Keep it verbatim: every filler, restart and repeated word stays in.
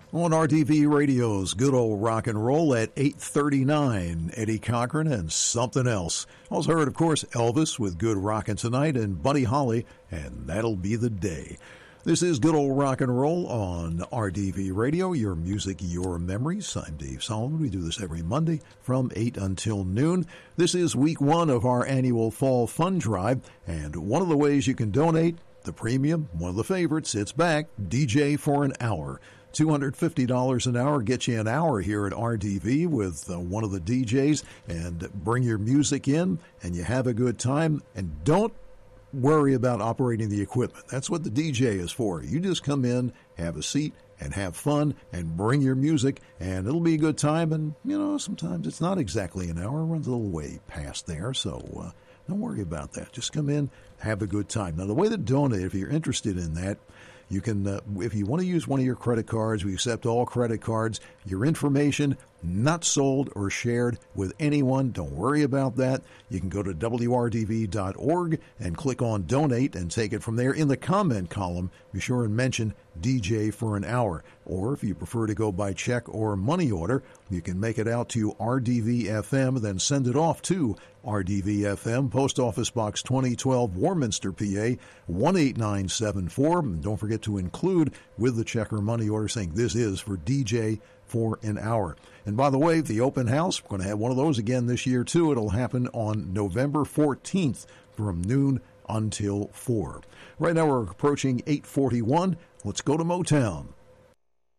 On R D V Radio's Good Old Rock and Roll at eight thirty-nine, Eddie Cochran and Something Else. Also heard, of course, Elvis with Good Rockin' Tonight and Buddy Holly, and That'll Be the Day. This is Good Old Rock and Roll on R D V Radio, your music, your memories. I'm Dave Solomon. We do this every Monday from eight until noon. This is week one of our annual Fall Fund Drive, and one of the ways you can donate, the premium, one of the favorites, it's back, D J for an hour. two hundred fifty dollars an hour gets you an hour here at R D V with uh, one of the D Js, and bring your music in and you have a good time. And don't worry about operating the equipment. That's what the D J is for. You just come in, have a seat, and have fun, and bring your music, and it'll be a good time. And, you know, sometimes it's not exactly an hour. It runs a little way past there, so uh, don't worry about that. Just come in, have a good time. Now, the way to donate, if you're interested in that, you can, uh, if you want to use one of your credit cards, we accept all credit cards. Your information not sold or shared with anyone. Don't worry about that. You can go to W R D V dot org and click on donate and take it from there. In the comment column, be sure and mention D J for an hour. Or if you prefer to go by check or money order, you can make it out to R D V F M, then send it off to R D V F M, Post Office Box twenty twelve, Warminster, P A, one eight nine seven four. And don't forget to include with the check or money order saying this is for D J for an hour. And by the way, the open house, we're going to have one of those again this year too. It'll happen on November fourteenth from noon until four. Right now we're approaching eight forty-one. Let's go to Motown.